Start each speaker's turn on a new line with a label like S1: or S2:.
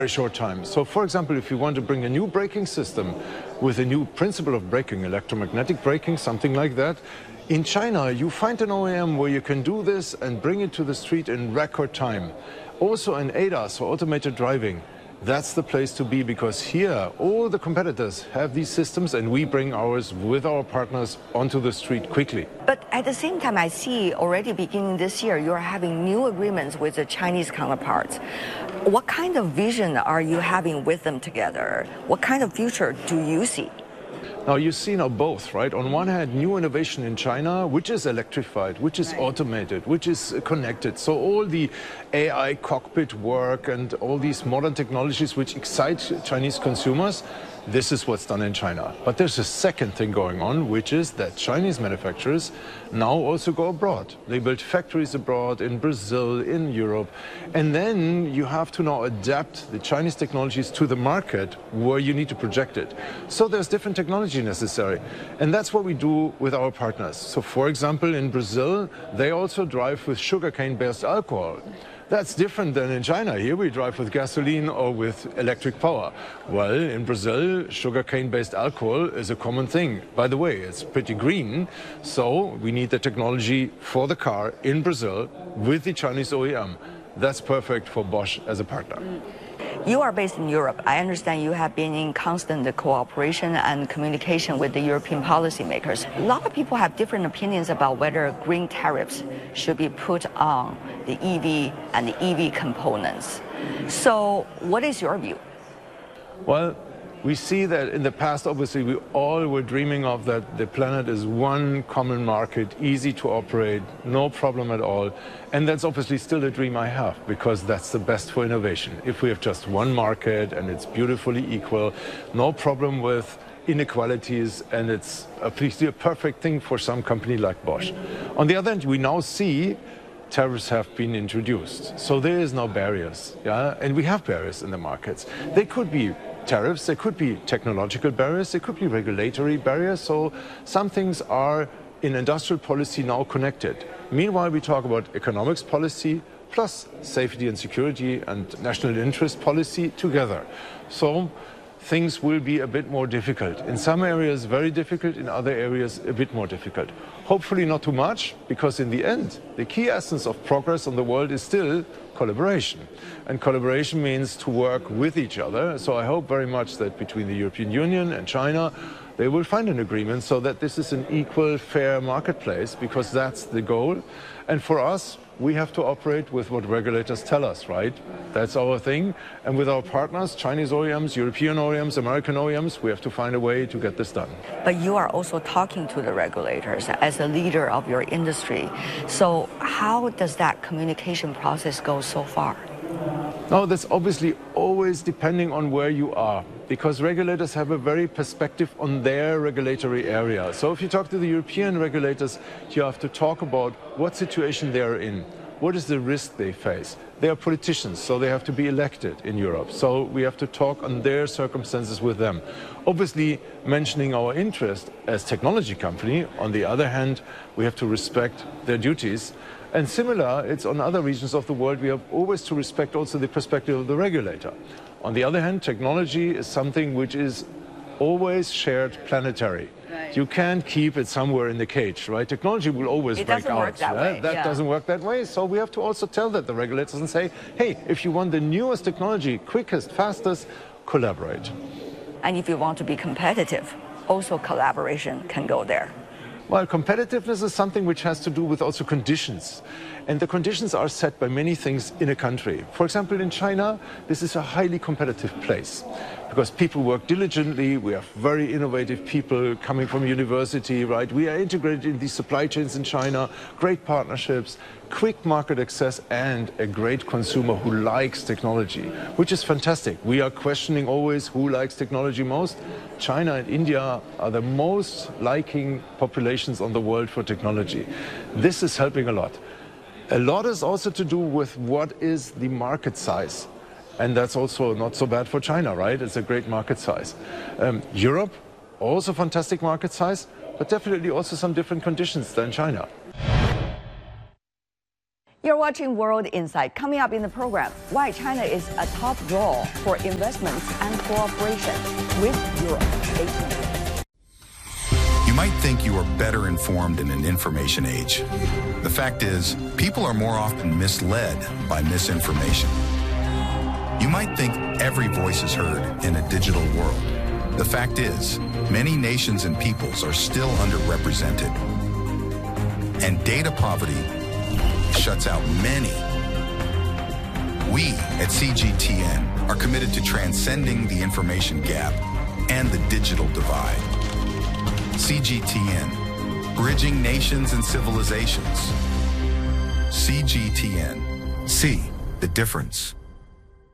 S1: very short time. So, for example, if you want to bring a new braking system with a new principle of braking, electromagnetic braking, something like that, in China, you find an OEM where you can do this and bring it to the street in record time. Also in ADAS, or automated driving, that's the place to be, because here all the competitors have these systems and we bring ours with our partners onto the street quickly.
S2: But at the same time, I see already beginning this year, you're having new agreements with the Chinese counterparts. What kind of vision are you having with them together? What kind of future do you see?
S1: Now, you see now both, right? On one hand, new innovation in China, which is electrified, which is automated, which is connected. So all the AI cockpit work and all these modern technologies which excite Chinese consumers, this is what's done in China. But there's a second thing going on, which is that Chinese manufacturers now also go abroad. They build factories abroad, in Brazil, in Europe. And then you have to now adapt the Chinese technologies to the market where you need to project it. So there's different technology necessary. And that's what we do with our partners. So for example, in Brazil, they also drive with sugarcane-based alcohol. That's different than in China. Here we drive with gasoline or with electric power. Well, in Brazil, sugarcane-based alcohol is a common thing. By the way, it's pretty green, so we need the technology for the car in Brazil with the Chinese OEM. That's perfect for Bosch as a partner.
S2: You are based in Europe. I understand you have been in constant cooperation and communication with the European policymakers. A lot of people have different opinions about whether green tariffs should be put on the EV and the EV components. So what is your view?
S1: Well, we see that in the past, obviously, we all were dreaming of that the planet is one common market, easy to operate, no problem at all. And that's obviously still a dream I have, because that's the best for innovation. If we have just one market and it's beautifully equal, no problem with inequalities, and it's a perfect thing for some company like Bosch. On the other hand, we now see tariffs have been introduced. So there is no barriers, and we have barriers in the markets. They could be tariffs, there could be technological barriers, there could be regulatory barriers. So some things are in industrial policy now connected. Meanwhile, we talk about economics policy plus safety and security and national interest policy together. So things will be a bit more difficult. In some areas, very difficult. In other areas, a bit more difficult. Hopefully not too much, because in the end, the key essence of progress on the world is still collaboration. And collaboration means to work with each other. So I hope very much that between the European Union and China, they will find an agreement so that this is an equal, fair marketplace, because that's the goal. And for us, we have to operate with what regulators tell us, right? That's our thing. And with our partners, Chinese OEMs, European OEMs, American OEMs, we have to find a way to get this done.
S2: But you are also talking to the regulators as a leader of your industry. So how does that communication process go so far?
S1: No, that's obviously always depending on where you are, because regulators have a very perspective on their regulatory area. So if you talk to the European regulators, you have to talk about what situation they are in, what is the risk they face. They are politicians, so they have to be elected in Europe. So we have to talk on their circumstances with them. Obviously, mentioning our interest as technology company, on the other hand, we have to respect their duties. And similar, it's on other regions of the world, we have always to respect also the perspective of the regulator. On the other hand, technology is something which is always shared planetary. Right. You can't keep it somewhere in the cage, right? Technology will always break out. That doesn't work that way. So we have to also tell that the regulators and say, hey, if you want the newest technology, quickest, fastest, collaborate.
S2: And if you want to be competitive, also collaboration can go there.
S1: Well, competitiveness is something which has to do with also conditions. And the conditions are set by many things in a country. For example, in China, this is a highly competitive place because people work diligently. We have very innovative people coming from university, right? We are integrated in these supply chains in China, great partnerships, quick market access, and a great consumer who likes technology, which is fantastic. We are questioning always who likes technology most. China and India are the most liking populations on the world for technology. This is helping a lot. A lot is also to do with what is the market size. And that's also not so bad for China, right? It's a great market size. Europe, also fantastic market size, but definitely also some different conditions than China.
S2: You You're watching World Insight. Coming up in the program, why China is a top draw for investments and cooperation with Europe. Stay tuned.
S3: You might think you are better informed in an information age. The fact is, people are more often misled by misinformation. You might think every voice is heard in a digital world. The fact is, many nations and peoples are still underrepresented. And data poverty shuts out many. We at CGTN are committed to transcending the information gap and the digital divide. CGTN, bridging nations and civilizations. CGTN, see the difference.